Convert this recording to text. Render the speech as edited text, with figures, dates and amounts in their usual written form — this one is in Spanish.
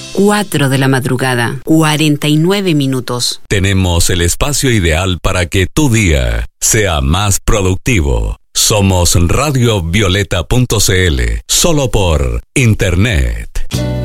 4 de la madrugada, 49 minutos. Tenemos el espacio ideal para que tu día sea más productivo. Somos radiovioleta.cl, solo por Internet.